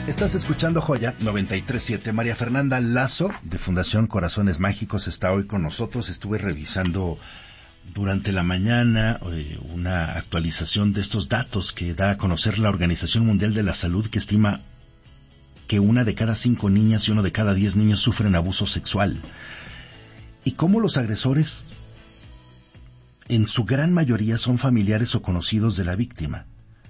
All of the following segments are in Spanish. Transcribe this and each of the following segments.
Estás escuchando Joya 93.7. María Fernanda Lazo, de Fundación Corazones Mágicos, está hoy con nosotros. Estuve revisando durante la mañana una actualización de estos datos que da a conocer la Organización Mundial de la Salud, que estima que 1 de cada 5 niñas y 1 de cada 10 niños sufren abuso sexual. Y cómo los agresores, en su gran mayoría, son familiares o conocidos de la víctima.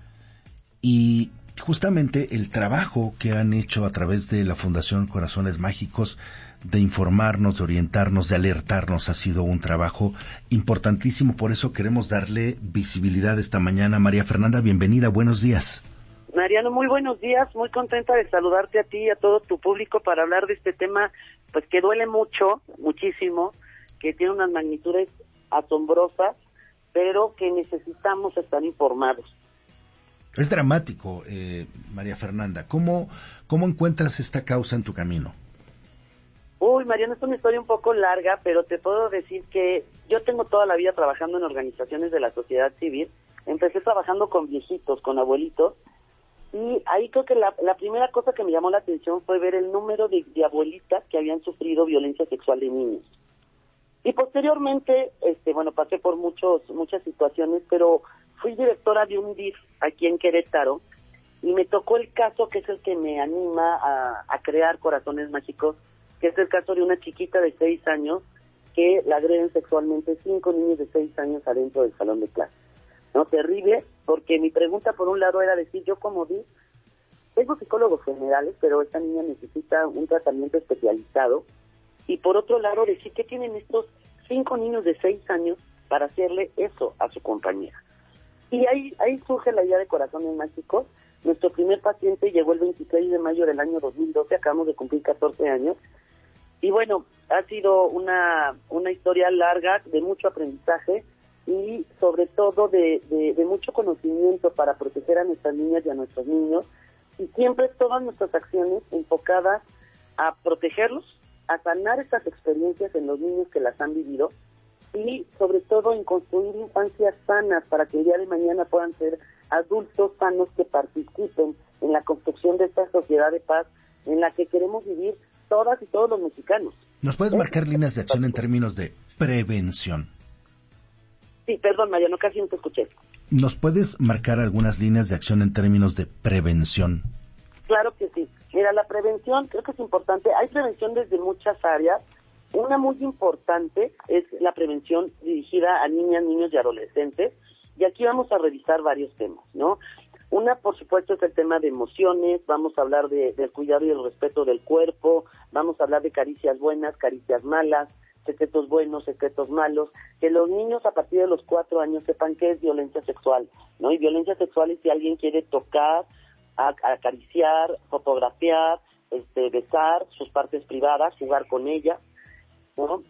Y justamente el trabajo que han hecho a través de la Fundación Corazones Mágicos de informarnos, de orientarnos, de alertarnos, ha sido un trabajo importantísimo. Por eso queremos darle visibilidad esta mañana. María Fernanda, bienvenida, buenos días. Mariano, muy buenos días, muy contenta de saludarte a ti y a todo tu público para hablar de este tema, pues que duele mucho, muchísimo, que tiene unas magnitudes asombrosas, pero que necesitamos estar informados. Es dramático, María Fernanda. ¿Cómo encuentras esta causa en tu camino? Uy, Mariano, es una historia un poco larga, pero te puedo decir que yo tengo toda la vida trabajando en organizaciones de la sociedad civil. Empecé trabajando con viejitos, con abuelitos, y ahí creo que la primera cosa que me llamó la atención fue ver el número de abuelitas que habían sufrido violencia sexual de niños. Y posteriormente, pasé por muchas situaciones, pero fui directora de un DIF aquí en Querétaro y me tocó el caso que es el que me anima a crear Corazones Mágicos, que es el caso de una chiquita de 6 años que la agreden sexualmente 5 niños de 6 años adentro del salón de clase. ¿No? Terrible, porque mi pregunta por un lado era decir, yo como DIF, tengo psicólogos generales, pero esta niña necesita un tratamiento especializado, y por otro lado decir, ¿qué tienen estos 5 niños de 6 años para hacerle eso a su compañera? Y ahí surge la idea de Corazones Mágicos. Nuestro primer paciente llegó el 26 de mayo del año 2012, acabamos de cumplir 14 años. Y bueno, ha sido una historia larga, de mucho aprendizaje y sobre todo de mucho conocimiento para proteger a nuestras niñas y a nuestros niños. Y siempre todas nuestras acciones enfocadas a protegerlos, a sanar estas experiencias en los niños que las han vivido, y sobre todo en construir infancias sanas para que el día de mañana puedan ser adultos sanos que participen en la construcción de esta sociedad de paz en la que queremos vivir todas y todos los mexicanos. ¿Nos puedes marcar líneas de acción en términos de prevención? Sí, perdón, Mariano, casi no te escuché. ¿Nos puedes marcar algunas líneas de acción en términos de prevención? Claro que sí. Mira, la prevención creo que es importante. Hay prevención desde muchas áreas. Una muy importante es la prevención dirigida a niñas, niños y adolescentes, y aquí vamos a revisar varios temas, ¿no? Una, por supuesto, es el tema de emociones, vamos a hablar del cuidado y el respeto del cuerpo, vamos a hablar de caricias buenas, caricias malas, secretos buenos, secretos malos, que los niños a partir de los 4 años sepan qué es violencia sexual, ¿no? Y violencia sexual es si alguien quiere tocar, acariciar, fotografiar, besar sus partes privadas, jugar con ellas, ¿no?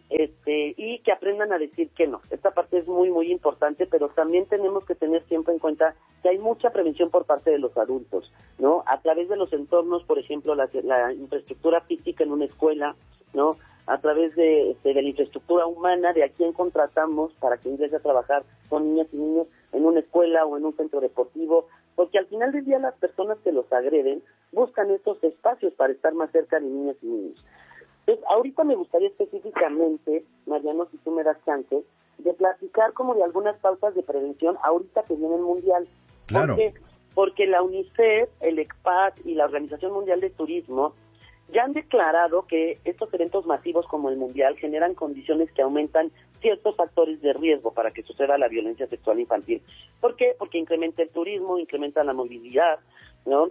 Y que aprendan a decir que no. Esta parte es muy, muy importante, pero también tenemos que tener siempre en cuenta que hay mucha prevención por parte de los adultos, ¿no? A través de los entornos, por ejemplo, la infraestructura física en una escuela, ¿no? A través de la infraestructura humana, de a quién contratamos para que ingrese a trabajar con niñas y niños en una escuela o en un centro deportivo, porque al final del día las personas que los agreden buscan estos espacios para estar más cerca de niñas y niños. Entonces, ahorita me gustaría específicamente, Mariano, si tú me das chance, de platicar como de algunas pautas de prevención ahorita que viene el Mundial. Claro. Porque la UNICEF, el ECPAT y la Organización Mundial de Turismo ya han declarado que estos eventos masivos como el Mundial generan condiciones que aumentan ciertos factores de riesgo para que suceda la violencia sexual infantil. ¿Por qué? Porque incrementa el turismo, incrementa la movilidad, ¿no?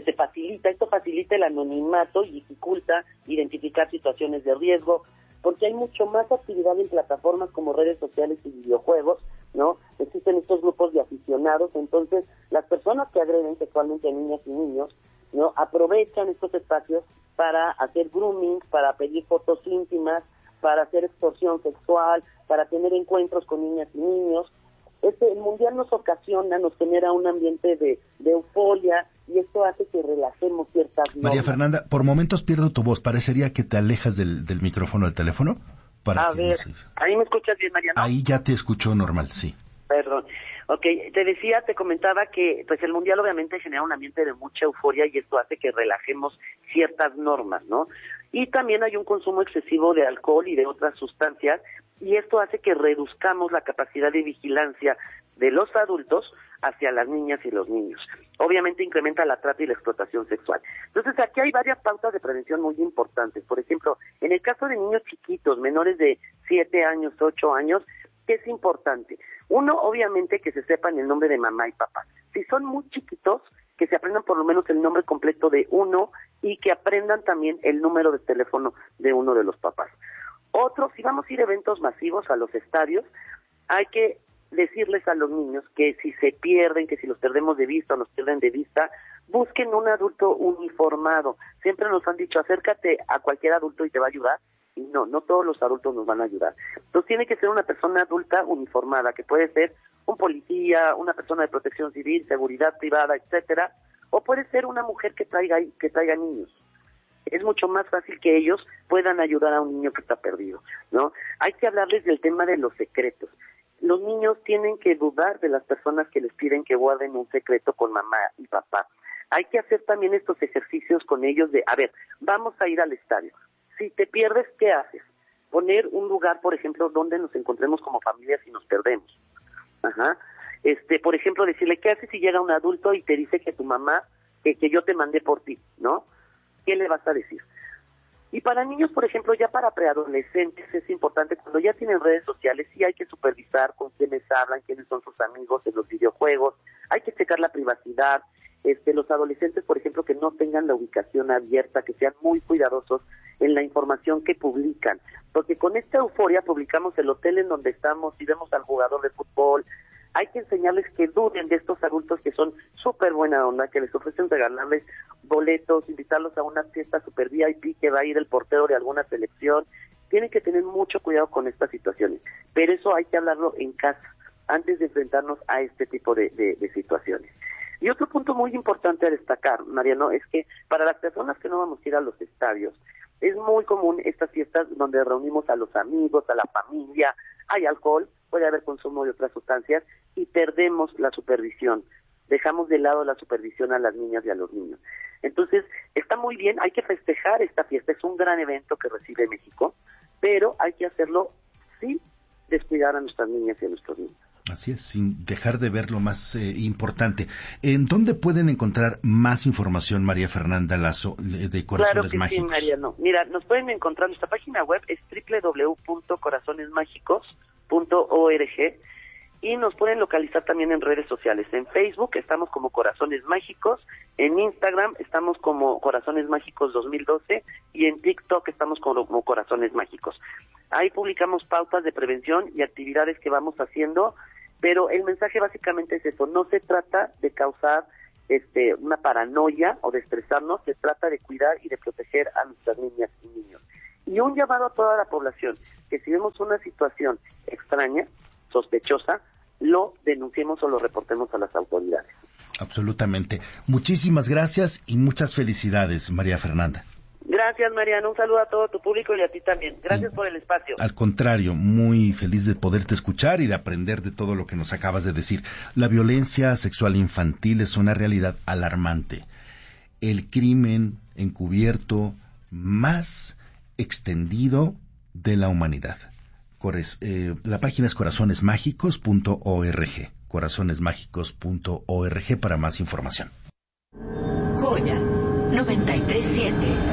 Esto facilita el anonimato y dificulta identificar situaciones de riesgo, porque hay mucho más actividad en plataformas como redes sociales y videojuegos, ¿no? Existen estos grupos de aficionados, entonces las personas que agreden sexualmente a niñas y niños, ¿no? Aprovechan estos espacios para hacer grooming, para pedir fotos íntimas, para hacer extorsión sexual, para tener encuentros con niñas y niños. El Mundial nos ocasiona, nos genera un ambiente de euforia, y esto hace que relajemos ciertas normas. María Fernanda, por momentos pierdo tu voz. Parecería que te alejas del micrófono del teléfono. A ver, ¿ahí me escuchas bien, Mariano? Ahí ya te escucho normal, sí. Perdón. Ok, te comentaba que pues el Mundial obviamente genera un ambiente de mucha euforia y esto hace que relajemos ciertas normas, ¿no? Y también hay un consumo excesivo de alcohol y de otras sustancias y esto hace que reduzcamos la capacidad de vigilancia de los adultos hacia las niñas y los niños. Obviamente incrementa la trata y la explotación sexual. Entonces aquí hay varias pautas de prevención muy importantes. Por ejemplo, en el caso de niños chiquitos, menores de 7 años, 8 años, ¿qué es importante? Uno, obviamente, que se sepan el nombre de mamá y papá. Si son muy chiquitos, que se aprendan por lo menos el nombre completo de uno y que aprendan también el número de teléfono de uno de los papás. Otro, si vamos a ir a eventos masivos a los estadios, hay que decirles a los niños que si se pierden, que si los perdemos de vista o nos pierden de vista, busquen un adulto uniformado. Siempre nos han dicho, acércate a cualquier adulto y te va a ayudar. Y no todos los adultos nos van a ayudar. Entonces tiene que ser una persona adulta uniformada, que puede ser un policía, una persona de protección civil, seguridad privada, etcétera, o puede ser una mujer que traiga niños. Es mucho más fácil que ellos puedan ayudar a un niño que está perdido, ¿no? Hay que hablarles del tema de los secretos. Los niños tienen que dudar de las personas que les piden que guarden un secreto con mamá y papá. Hay que hacer también estos ejercicios con ellos de, a ver, vamos a ir al estadio. Si te pierdes, ¿qué haces? Poner un lugar, por ejemplo, donde nos encontremos como familia si nos perdemos. Ajá. Por ejemplo, decirle, ¿qué haces si llega un adulto y te dice que tu mamá, que yo te mandé por ti, ¿no? ¿Qué le vas a decir? Y para niños, por ejemplo, ya para preadolescentes es importante, cuando ya tienen redes sociales, sí hay que supervisar con quiénes hablan, quiénes son sus amigos en los videojuegos, hay que checar la privacidad. Los adolescentes, por ejemplo, que no tengan la ubicación abierta, que sean muy cuidadosos en la información que publican, porque con esta euforia publicamos el hotel en donde estamos y vemos al jugador de fútbol. Hay que enseñarles que duden de estos adultos que son súper buena onda, que les ofrecen regalarles boletos, invitarlos a una fiesta super VIP que va a ir el portero de alguna selección. Tienen que tener mucho cuidado con estas situaciones, pero eso hay que hablarlo en casa antes de enfrentarnos a este tipo de situaciones. Y otro punto muy importante a destacar, Mariano, es que para las personas que no vamos a ir a los estadios, es muy común estas fiestas donde reunimos a los amigos, a la familia, hay alcohol, puede haber consumo de otras sustancias y perdemos la supervisión. Dejamos de lado la supervisión a las niñas y a los niños. Entonces, está muy bien, hay que festejar esta fiesta, es un gran evento que recibe México, pero hay que hacerlo sin descuidar a nuestras niñas y a nuestros niños. Así es, sin dejar de ver lo más importante. ¿En dónde pueden encontrar más información, María Fernanda Lazo, de Corazones Mágicos? Claro que sí, Mariano. Mira, nos pueden encontrar, nuestra página web es www.corazonesmágicos.org y nos pueden localizar también en redes sociales. En Facebook estamos como Corazones Mágicos, en Instagram estamos como Corazones Mágicos 2012 y en TikTok estamos como Corazones Mágicos. Ahí publicamos pautas de prevención y actividades que vamos haciendo, pero el mensaje básicamente es eso, no se trata de causar una paranoia o de estresarnos, se trata de cuidar y de proteger a nuestras niñas y niños. Y un llamado a toda la población, que si vemos una situación extraña, sospechosa, lo denunciemos o lo reportemos a las autoridades. Absolutamente. Muchísimas gracias y muchas felicidades, María Fernanda. Gracias, Mariano. Un saludo a todo tu público y a ti también. Gracias por el espacio. Al contrario, muy feliz de poderte escuchar y de aprender de todo lo que nos acabas de decir. La violencia sexual infantil es una realidad alarmante. El crimen encubierto más extendido de la humanidad. La página es corazonesmágicos.org. Corazonesmágicos.org para más información. Joya 93.7